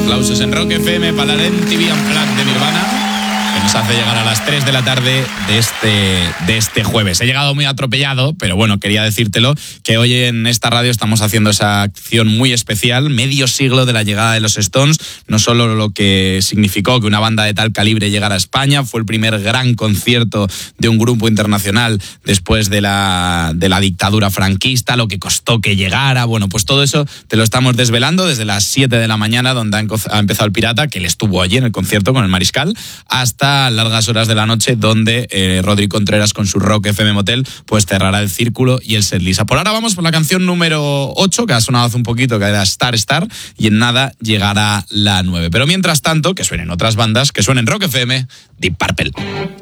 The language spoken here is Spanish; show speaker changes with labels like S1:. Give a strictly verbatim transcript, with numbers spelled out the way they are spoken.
S1: Aplausos en Rock F M para la M T V Unplugged de Nirvana, que nos hace llegar a las tres de la tarde de este, de este jueves. He llegado muy atropellado, pero bueno, quería decírtelo, que hoy en esta radio estamos haciendo esa acción muy especial, medio siglo de la llegada de los Stones, no solo lo que significó que una banda de tal calibre llegara a España, fue el primer gran concierto de un grupo internacional después de la, de la dictadura franquista, lo que costó que llegara, bueno, pues todo eso te lo estamos desvelando desde las siete de la mañana, donde ha empezado el Pirata, que él estuvo allí en el concierto con el Mariscal, hasta largas horas de la noche, donde eh, Rodri Contreras con su Rock F M Motel pues cerrará el círculo y el setlist. Por ahora vamos por la canción número ocho, que ha sonado hace un poquito, que era Star Star, y en nada llegará la nueve. Pero mientras tanto, que suenen otras bandas, que suenen Rock F M, Deep Purple.